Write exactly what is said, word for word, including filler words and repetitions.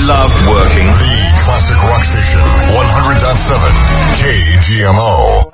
loved working. The Classic Rock Station, one hundred point seven K G M O.